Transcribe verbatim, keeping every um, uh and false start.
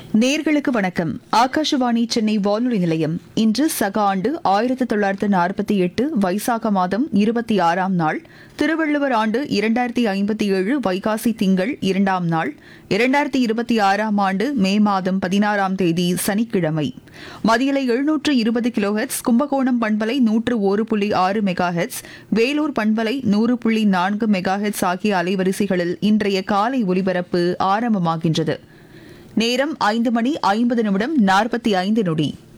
நேர்களுக்கு வணக்கம். ஆகாஷவாணி சென்னை வானொலி நிலையம். இன்று சக ஆண்டு ஆயிரத்து தொள்ளாயிரத்து நாற்பத்தி எட்டு வைசாக மாதம் இருபத்தி ஆறாம் நாள், திருவள்ளுவர் ஆண்டு இரண்டாயிரத்தி ஐம்பத்தி ஏழு வைகாசி திங்கள் இரண்டாம் நாள், இரண்டாயிரத்தி இருபத்தி ஆறாம் ஆண்டு மே மாதம் பதினாறாம் தேதி சனிக்கிழமை. மதியலை எழுநூற்று இருபது கிலோஹெட்ஸ், கும்பகோணம் பண்பலை நூற்று ஒரு புள்ளி ஆறு மெகா ஹெட்ஸ், வேலூர் பண்பலை நூறு புள்ளி நான்கு மெகா ஹெட்ஸ் ஆகிய அலைவரிசைகளில் இன்றைய காலை ஒலிபரப்பு ஆரம்பமாகின்றது. நேரம் ஐந்து மணி ஐம்பது நிமிடம் நாற்பத்தி ஐந்து நொடி.